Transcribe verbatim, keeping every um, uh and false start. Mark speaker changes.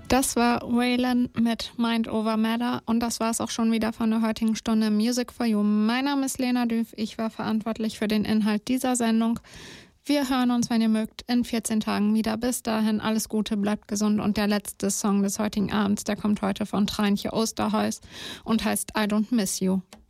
Speaker 1: Das war Waylon mit Mind Over Matter und das war es auch schon wieder von der heutigen Stunde Music for You. Mein Name ist Lena Düff, ich war verantwortlich für den Inhalt dieser Sendung. Wir hören uns, wenn ihr mögt, in vierzehn Tagen wieder. Bis dahin, alles Gute, bleibt gesund und der letzte Song des heutigen Abends, der kommt heute von Treinche Osterhuis und heißt I Don't Miss You.